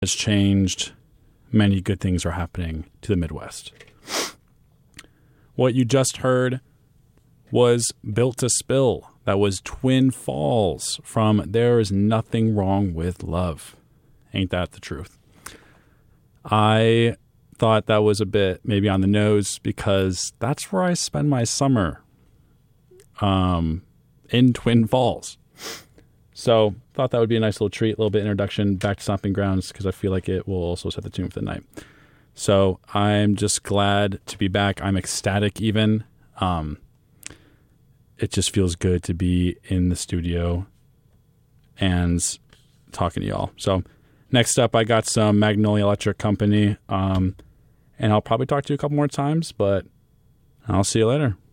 has changed. Many good things are happening to the Midwest. What you just heard was Built to Spill. That was Twin Falls from There Is Nothing Wrong with Love. Ain't that the truth? I thought that was a bit maybe on the nose because that's where I spend my summer, in Twin Falls. So thought that would be a nice little treat, a little bit introduction back to Stomping Grounds because I feel like it will also set the tune for the night. So I'm just glad to be back. I'm ecstatic even. It just feels good to be in the studio and talking to y'all. So next up, I got some Magnolia Electric Company, and I'll probably talk to you a couple more times, but I'll see you later.